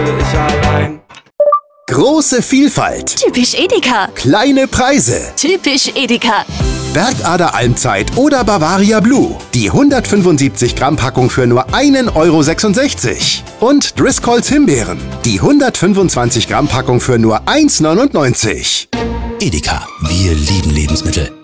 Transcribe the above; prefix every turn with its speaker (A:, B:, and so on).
A: ich allein.
B: Große Vielfalt,
C: Typisch Edeka.
B: kleine Preise.
C: Typisch Edeka.
B: Bergader Almzeit oder Bavaria Blue. Die 175 Gramm Packung für nur 1,66 €. Und Driscolls Himbeeren. Die 125 Gramm Packung für nur 1,99 €.
D: Edeka, wir lieben Lebensmittel.